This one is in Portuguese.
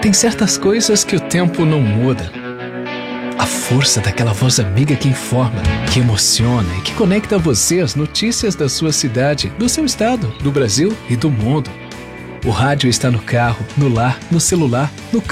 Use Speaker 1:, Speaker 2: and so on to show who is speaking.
Speaker 1: Tem certas coisas que o tempo não muda. A força daquela voz amiga que informa, que emociona e que conecta você às notícias da sua cidade, do seu estado, do Brasil e do mundo. O rádio está no carro, no lar, no celular, no